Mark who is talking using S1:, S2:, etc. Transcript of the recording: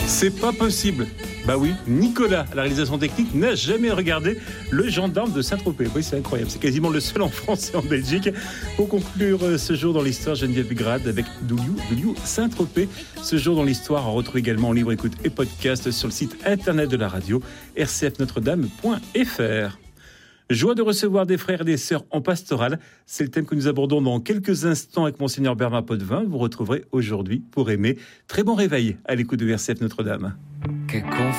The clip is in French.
S1: C'est pas possible. Bah oui, Nicolas, à la réalisation technique, n'a jamais regardé Le Gendarme de Saint-Tropez. Oui, c'est incroyable. C'est quasiment le seul en France et en Belgique. Pour conclure ce jour dans l'histoire, Geneviève Grade avec Doulou Saint-Tropez. Ce jour dans l'histoire, on retrouve également en libre écoute et podcast sur le site internet de la radio, rcfnotredame.fr. Joie de recevoir des frères et des sœurs en pastorale. C'est le thème que nous abordons dans quelques instants avec Monseigneur Bernard Potvin. Vous retrouverez aujourd'hui pour aimer. Très bon réveil à l'écoute de RCF Notre-Dame.
S2: Que